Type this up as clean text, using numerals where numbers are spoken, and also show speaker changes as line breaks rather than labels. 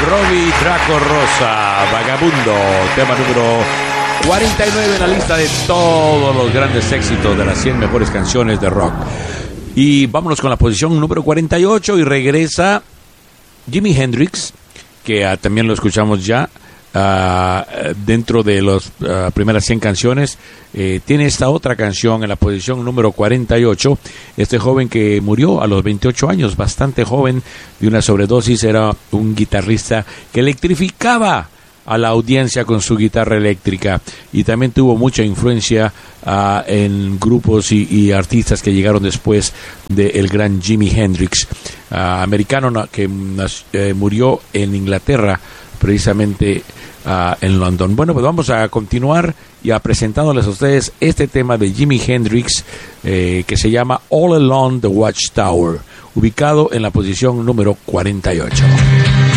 Robbie Draco Rosa, Vagabundo, tema número 49 en la lista de todos los grandes éxitos de las 100 mejores canciones de rock. Y vámonos con la posición número 48 y regresa Jimi Hendrix, que también lo escuchamos ya dentro de las primeras 100 canciones. Tiene esta otra canción en la posición número 48. Este joven que murió a los 28 años, bastante joven, de una sobredosis, era un guitarrista que electrificaba a la audiencia con su guitarra eléctrica, y también tuvo mucha influencia en grupos y artistas que llegaron después del gran Jimi Hendrix, americano que murió en Inglaterra, precisamente en London. Bueno, pues vamos a continuar y a presentándoles a ustedes este tema de Jimi Hendrix que se llama All Along the Watchtower, ubicado en la posición número 48.